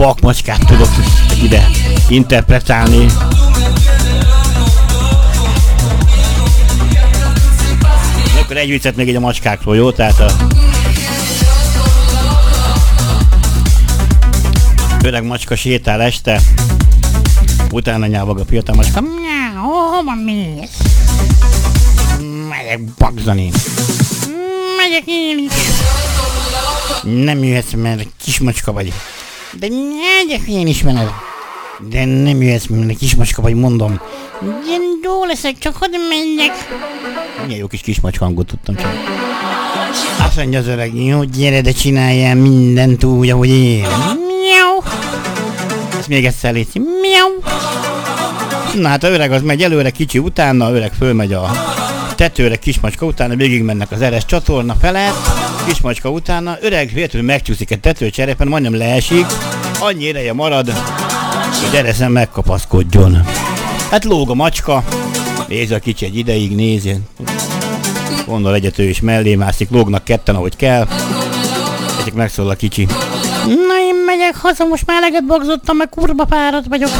vakmacskát tudok ide interpretálni. Akkor egy viccet még így a macskákról, jó? Tehát a öreg macska sétál este, utána nyávog a fiatal macska. Hova mész? Megyek bagzani. Megyek én is. Nem jöhetsz, mert kismacska vagy. De megyek én is veled. De nem jöhetsz, mert kismacska vagy, mondom. Én jó leszek, csak hogy menjek. Milyen jó kis kismacska hangot tudtam csak. Azt mondja az öreg, jó, gyere, de csináljál mindent úgy, ahogy én. Miau. Ezt még egyszer légy. Miau. Na hát a öreg az megy előre, kicsi utána, a öreg fölmegy a tetőre, kismacska utána, végig mennek az eres csatorna felett, kismacska utána, öreg véletlenül megcsúszik egy tetőcserépen, majdnem leesik, annyi ereje marad, hogy ereszen megkapaszkodjon. Hát lóg a macska, nézi a kicsi egy ideig, nézi, gondol egyet ő is mellé mászik, lógnak ketten, ahogy kell, egyik megszól a kicsi. Na én megyek haza, most már eleget bagzottam, meg kurva fáradt vagyok.